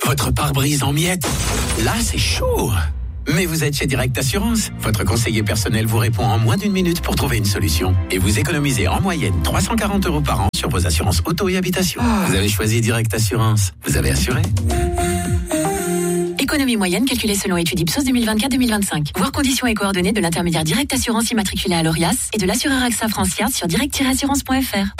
votre pare-brise en miettes. Là, c'est chaud. Mais vous êtes chez Direct Assurance. Votre conseiller personnel vous répond en moins d'une minute pour trouver une solution. Et vous économisez en moyenne 340 € par an sur vos assurances auto et habitation. Vous avez choisi Direct Assurance. Vous avez assuré. Économie moyenne calculée selon étude Ipsos 2024-2025. Voir conditions et coordonnées de l'intermédiaire Direct Assurance immatriculé à l'ORIAS et de l'assureur AXA Francia sur direct-assurance.fr.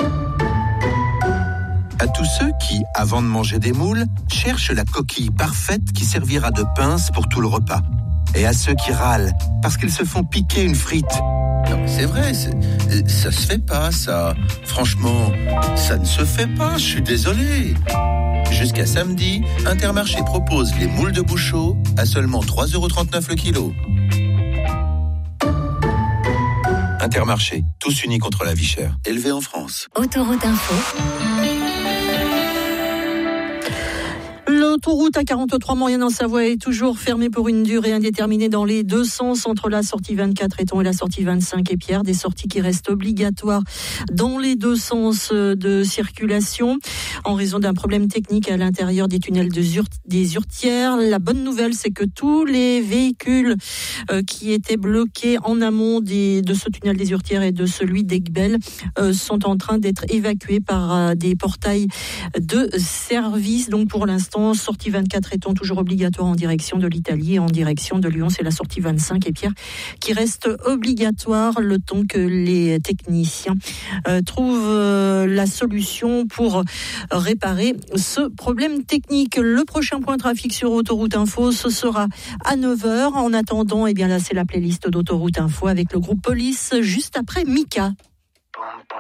À tous ceux qui, avant de manger des moules, cherchent la coquille parfaite qui servira de pince pour tout le repas. Et à ceux qui râlent parce qu'ils se font piquer une frite. Non, mais c'est vrai, ça se fait pas, ça. Franchement, ça ne se fait pas, je suis désolé. Jusqu'à samedi, Intermarché propose les moules de Bouchot à seulement 3,39 € le kilo. Intermarché, tous unis contre la vie chère. Élevé en France. Autoroute Info. L'autoroute A43 Maurienne en Savoie est toujours fermée pour une durée indéterminée dans les deux sens entre la sortie 24 Éton et la sortie 25 Épierre. Des sorties qui restent obligatoires dans les deux sens de circulation en raison d'un problème technique à l'intérieur des tunnels des Hurtières. La bonne nouvelle, c'est que tous les véhicules qui étaient bloqués en amont de ce tunnel des Hurtières et de celui d'Aiguebelle sont en train d'être évacués par des portails de service. Donc pour l'instant, sortie 24 Éton toujours obligatoire en direction de l'Italie et en direction de Lyon. C'est la sortie 25 Épierre qui reste obligatoire le temps que les techniciens trouvent la solution pour réparer ce problème technique. Le prochain point trafic sur Autoroute Info, ce sera à 9h. En attendant, là, c'est la playlist d'Autoroute Info avec le groupe Police juste après Mika.